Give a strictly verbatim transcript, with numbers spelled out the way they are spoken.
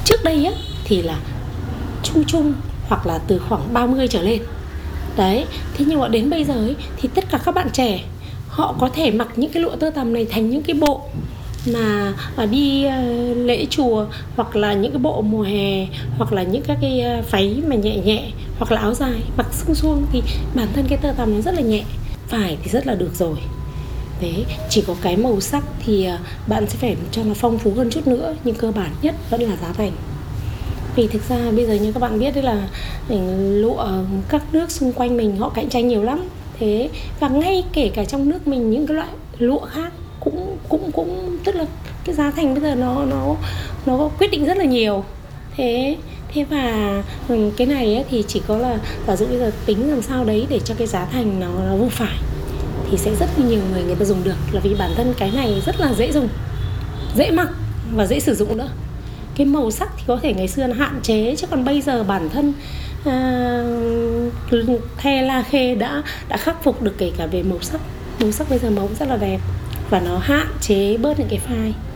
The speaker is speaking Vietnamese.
Trước đây á thì là chung chung hoặc là từ khoảng ba mươi trở lên. Đấy, thế nhưng mà đến bây giờ ấy, thì tất cả các bạn trẻ họ có thể mặc những cái lụa tơ tằm này thành những cái bộ mà đi uh, lễ chùa, hoặc là những cái bộ mùa hè, hoặc là những các cái uh, váy mà nhẹ nhẹ, hoặc là áo dài mặc xương suông. Thì bản thân cái tơ tằm nó rất là nhẹ, vải thì rất là được rồi. Đấy, chỉ có cái màu sắc thì uh, bạn sẽ phải cho nó phong phú hơn chút nữa, nhưng cơ bản nhất vẫn là giá thành. Vì thực ra bây giờ như các bạn biết đấy là lụa các nước xung quanh mình họ cạnh tranh nhiều lắm. Thế và ngay kể cả trong nước mình những cái loại lụa khác cũng cũng cũng tức là cái giá thành bây giờ nó nó nó quyết định rất là nhiều. Thế thế và cái này ấy, thì chỉ có là giả dụ bây giờ tính làm sao đấy để cho cái giá thành nó, nó vừa phải thì sẽ rất nhiều người người ta dùng được, là vì bản thân cái này rất là dễ dùng, dễ mặc và dễ sử dụng nữa. Cái màu sắc thì có thể ngày xưa nó hạn chế, chứ còn bây giờ bản thân à, The La Khê đã đã khắc phục được kể cả về màu sắc. Màu sắc bây giờ màu rất là đẹp và nó hạn chế bớt những cái phai.